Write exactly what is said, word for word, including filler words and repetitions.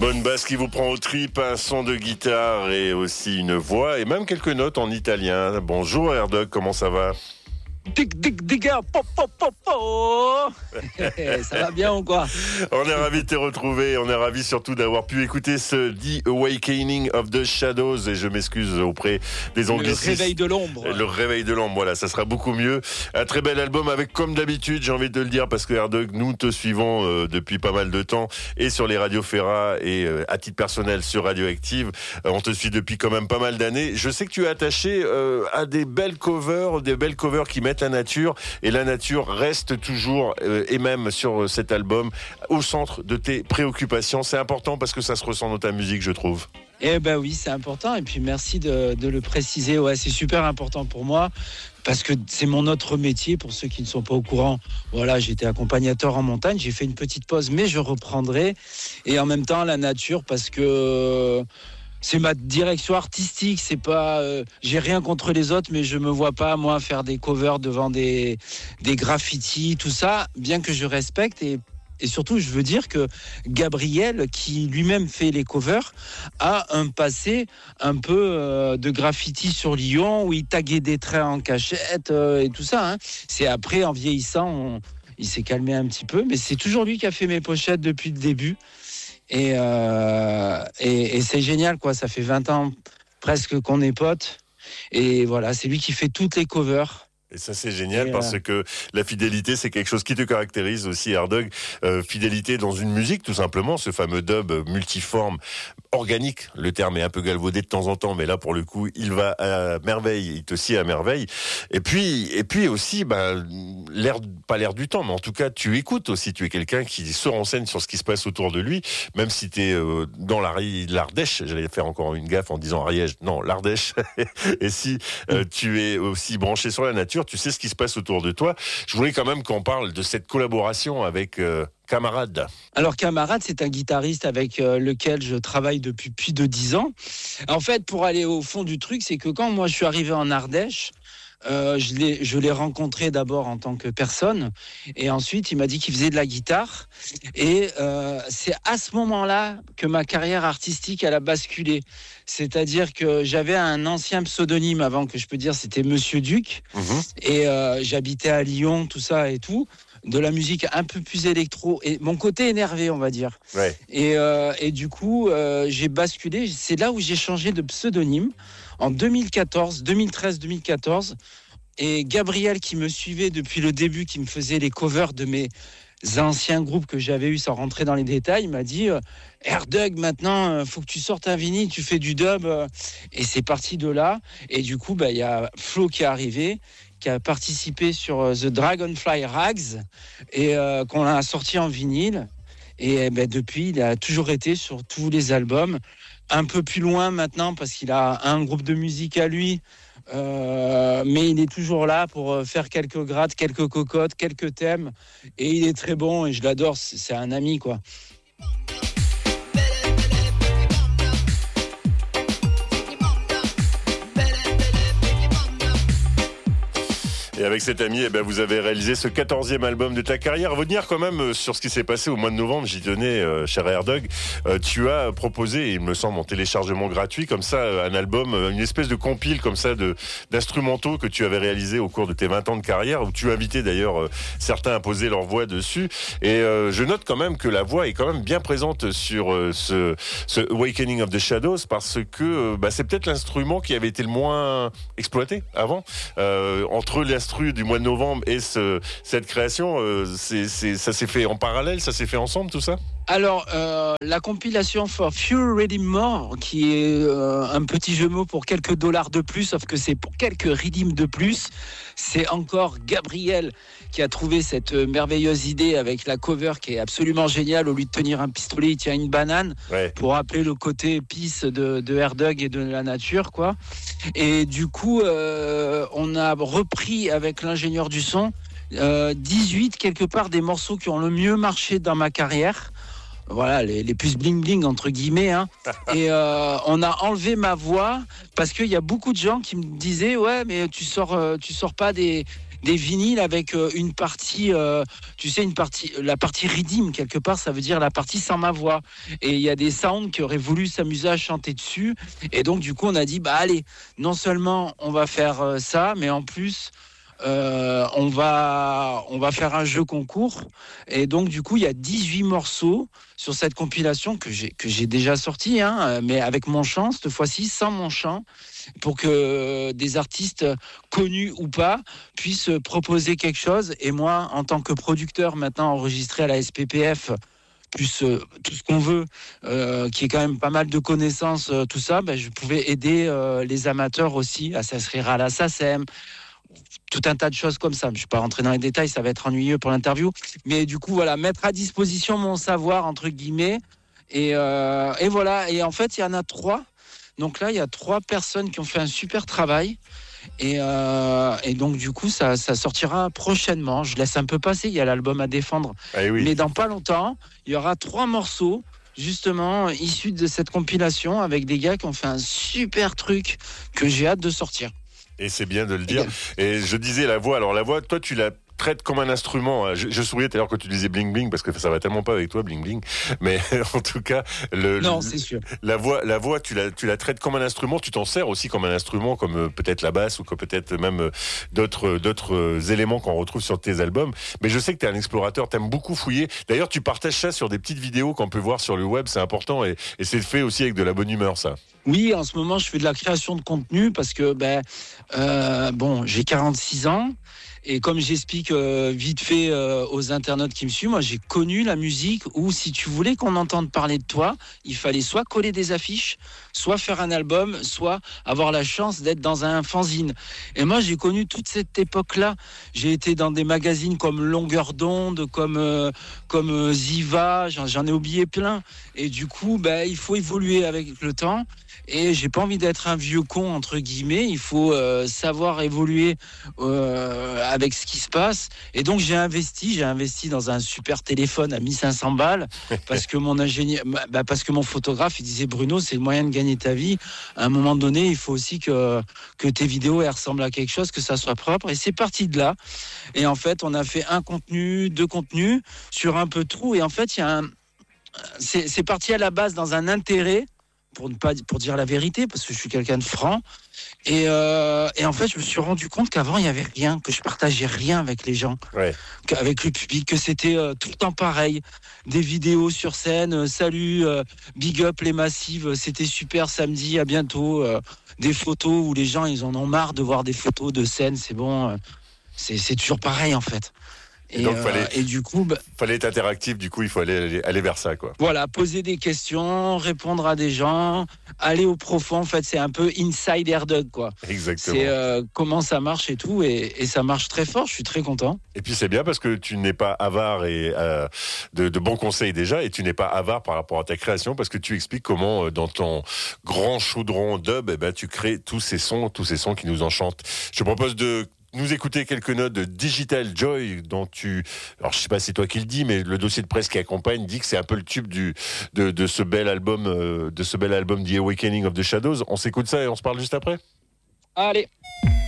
Bonne basse qui vous prend aux tripes, un son de guitare et aussi une voix et même quelques notes en italien. Bonjour Erdog, comment ça va? Dig, dig, digger, pop, pop, pop, pop. Ça va bien ou quoi? On est ravis de te retrouver, on est ravis surtout d'avoir pu écouter ce The Awakening of the Shadows et je m'excuse auprès des anglicistes. Le réveil de l'ombre. Le réveil de l'ombre, voilà, ça sera beaucoup mieux. Un très bel album avec, comme d'habitude, j'ai envie de le dire, parce que Erdog, nous te suivons euh, depuis pas mal de temps et sur les radios Ferra et euh, à titre personnel sur Radioactive. Euh, on te suit depuis quand même pas mal d'années. Je sais que tu es attaché euh, à des belles covers, des belles covers qui mettent la nature, et la nature reste toujours euh, et même sur cet album au centre de tes préoccupations. C'est important parce que ça se ressent dans ta musique, je trouve. Eh ben oui, c'est important, et puis merci de, de le préciser. Ouais, c'est super important pour moi parce que c'est mon autre métier. Pour ceux qui ne sont pas au courant, voilà, j'étais accompagnateur en montagne, j'ai fait une petite pause, mais je reprendrai. Et en même temps la nature, parce que c'est ma direction artistique, c'est pas, euh, j'ai rien contre les autres, mais je me vois pas, moi, faire des covers devant des, des graffitis, tout ça, bien que je respecte. Et, et surtout, je veux dire que Gabriel, qui lui-même fait les covers, a un passé un peu euh, de graffiti sur Lyon, où il taguait des traits en cachette euh, et tout ça. Hein. C'est après, en vieillissant, on, il s'est calmé un petit peu, mais c'est toujours lui qui a fait mes pochettes depuis le début. Et, euh, et, et c'est génial, quoi. Ça fait vingt ans presque qu'on est potes. Et voilà, c'est lui qui fait toutes les covers. Et ça, c'est génial, et parce euh... que la fidélité, c'est quelque chose qui te caractérise aussi, Erdog. Euh, fidélité dans une musique, tout simplement, ce fameux dub multiforme, organique. Le terme est un peu galvaudé de temps en temps, mais là, pour le coup, il va à merveille, il te scie à merveille. Et puis, et puis aussi, ben, l'air, pas l'air du temps, mais en tout cas, tu écoutes aussi. Tu es quelqu'un qui se renseigne sur ce qui se passe autour de lui, même si tu es euh, dans l'Ardèche. J'allais faire encore une gaffe en disant Ariège. Non, l'Ardèche. Et si euh, tu es aussi branché sur la nature, tu sais ce qui se passe autour de toi. Je voulais quand même qu'on parle de cette collaboration avec euh, Camarade. Alors Camarade, c'est un guitariste avec euh, lequel je travaille depuis plus de dix ans. En fait, pour aller au fond du truc, c'est que quand moi je suis arrivé en Ardèche, Euh, je, l'ai, je l'ai rencontré d'abord en tant que personne, et ensuite il m'a dit qu'il faisait de la guitare, et euh, c'est à ce moment-là que ma carrière artistique elle a basculé. C'est-à-dire que j'avais un ancien pseudonyme avant, que je peux dire c'était Monsieur Duc, mmh. et euh, j'habitais à Lyon, tout ça et tout, de la musique un peu plus électro, et mon côté énervé, on va dire. Ouais. Et, euh, et du coup, euh, j'ai basculé. C'est là où j'ai changé de pseudonyme en deux mille quatorze, deux mille treize, deux mille quatorze. Et Gabriel, qui me suivait depuis le début, qui me faisait les covers de mes anciens groupes que j'avais eu, sans rentrer dans les détails, m'a dit euh, Erdog, maintenant, il faut que tu sortes un vinyle, tu fais du dub. Euh, et c'est parti de là. Et du coup, bah, y a Flo qui est arrivé, qui a participé sur euh, The Dragonfly Rags, et euh, qu'on a sorti en vinyle. Et ben, depuis, il a toujours été sur tous les albums. Un peu plus loin maintenant, parce qu'il a un groupe de musique à lui, euh, mais il est toujours là pour faire quelques grattes, quelques cocottes, quelques thèmes. Et il est très bon, et je l'adore, c'est, c'est un ami, quoi. Et avec cet ami, eh ben, vous avez réalisé ce quatorzième album de ta carrière. Revenir quand même sur ce qui s'est passé au mois de novembre, j'y tenais, euh, cher Erdog. Euh, tu as proposé, il me semble, en téléchargement gratuit, comme ça, un album, une espèce de compile comme ça de, d'instrumentaux que tu avais réalisé au cours de tes vingt ans de carrière, où tu invitais d'ailleurs euh, certains à poser leur voix dessus. Et euh, je note quand même que la voix est quand même bien présente sur euh, ce, ce Awakening of the Shadows, parce que euh, bah, c'est peut-être l'instrument qui avait été le moins exploité avant. Euh, entre l'instrument du mois de novembre et ce, cette création, euh, c'est, c'est, ça s'est fait en parallèle, ça s'est fait ensemble, tout ça? Alors, euh, la compilation For Few Redeem More, qui est euh, un petit jeu de mots pour quelques dollars de plus, sauf que c'est pour quelques redeems de plus, c'est encore Gabriel qui a trouvé cette merveilleuse idée avec la cover qui est absolument géniale. Au lieu de tenir un pistolet, il tient une banane, ouais, pour rappeler le côté peace de, de Erdog et de la nature, quoi. Et du coup, euh, on a repris avec l'ingénieur du son euh, dix-huit quelque part des morceaux qui ont le mieux marché dans ma carrière. Voilà, les, les plus bling bling entre guillemets, hein. Et euh, on a enlevé ma voix parce qu'il y a beaucoup de gens qui me disaient ouais, mais tu sors, euh, tu sors pas des des vinyles avec euh, une partie, euh, tu sais, une partie, la partie redeem quelque part, ça veut dire la partie sans ma voix. Et il y a des sounds qui auraient voulu s'amuser à chanter dessus. Et donc du coup, on a dit, bah allez, non seulement on va faire euh, ça, mais en plus. Euh, on va on va faire un jeu concours et donc du coup il y a dix-huit morceaux sur cette compilation que j'ai que j'ai déjà sorti hein, mais avec mon chant cette fois-ci sans mon chant pour que des artistes connus ou pas puissent proposer quelque chose et moi en tant que producteur maintenant enregistré à la S P P F plus euh, tout ce qu'on veut, euh, qui est quand même pas mal de connaissances, euh, tout ça, ben, je pouvais aider euh, les amateurs aussi à s'inscrire à la S A C E M, tout un tas de choses comme ça. Je ne vais pas rentrer dans les détails, ça va être ennuyeux pour l'interview. Mais du coup, voilà, mettre à disposition mon savoir, entre guillemets. Et, euh, et voilà, et en fait, il y en a trois. Donc là, il y a trois personnes qui ont fait un super travail. Et, euh, et donc, du coup, ça, ça sortira prochainement. Je laisse un peu passer, il y a l'album à défendre. Eh oui. Mais dans pas longtemps, il y aura trois morceaux justement issus de cette compilation avec des gars qui ont fait un super truc que j'ai hâte de sortir. Et c'est bien de le dire. Et je disais la voix. Alors la voix, toi, tu la traites comme un instrument. Je, je souriais tout à l'heure quand tu disais bling bling parce que ça va tellement pas avec toi bling bling. Mais en tout cas, le, non, le, c'est sûr. La voix, la voix, tu la, tu la traites comme un instrument. Tu t'en sers aussi comme un instrument, comme euh, peut-être la basse ou comme peut-être même euh, d'autres, d'autres euh, éléments qu'on retrouve sur tes albums. Mais je sais que tu es un explorateur. T'aimes beaucoup fouiller. D'ailleurs, tu partages ça sur des petites vidéos qu'on peut voir sur le web. C'est important et, et c'est fait aussi avec de la bonne humeur, ça. Oui, en ce moment, je fais de la création de contenu parce que, ben, euh, bon, j'ai quarante-six ans. Et comme j'explique euh, vite fait euh, aux internautes qui me suivent, moi j'ai connu la musique où si tu voulais qu'on entende parler de toi, il fallait soit coller des affiches, soit faire un album, soit avoir la chance d'être dans un fanzine. Et moi j'ai connu toute cette époque-là. J'ai été dans des magazines comme Longueur d'onde, comme euh, comme euh, Ziva, j'en, j'en ai oublié plein. Et du coup, ben, il faut évoluer avec le temps. Et j'ai pas envie d'être un vieux con entre guillemets. Il faut euh, savoir évoluer euh, avec ce qui se passe. Et donc j'ai investi, j'ai investi dans un super téléphone à mille cinq cents balles parce que mon ingénieur, bah parce que mon photographe, il disait Bruno, c'est le moyen de gagner ta vie. À un moment donné, il faut aussi que que tes vidéos elles ressemblent à quelque chose, que ça soit propre. Et c'est parti de là. Et en fait, on a fait un contenu, deux contenus sur un peu tout. Et en fait, il y a un, c'est, c'est parti à la base dans un intérêt. Pour ne pas pour dire la vérité, parce que je suis quelqu'un de franc. Et, euh, et en fait, je me suis rendu compte qu'avant, il n'y avait rien, que je partageais rien avec les gens, ouais. avec le public, que c'était euh, tout le temps pareil. Des vidéos sur scène, euh, salut, euh, big up les massives, c'était super, samedi, à bientôt. Euh, des photos où les gens, ils en ont marre de voir des photos de scène, c'est bon, euh, c'est, c'est toujours pareil en fait. Et, et donc, euh, fallait, et du coup, bah, fallait être interactif. Du coup, il faut aller, aller vers ça, quoi. Voilà, poser des questions, répondre à des gens, aller au profond. En fait, c'est un peu inside AirDog, quoi. Exactement. C'est euh, comment ça marche et tout, et, et ça marche très fort. Je suis très content. Et puis c'est bien parce que tu n'es pas avare et euh, de, de bons conseils déjà, et tu n'es pas avare par rapport à ta création parce que tu expliques comment dans ton grand chaudron dub, eh ben tu crées tous ces sons, tous ces sons qui nous enchantent. Je te propose de nous écouter quelques notes de Digital Joy dont tu, alors je sais pas si c'est toi qui le dis, mais le dossier de presse qui accompagne dit que c'est un peu le tube du de, de ce bel album, euh, de ce bel album The Awakening of the Shadows. On s'écoute ça et on se parle juste après. Allez.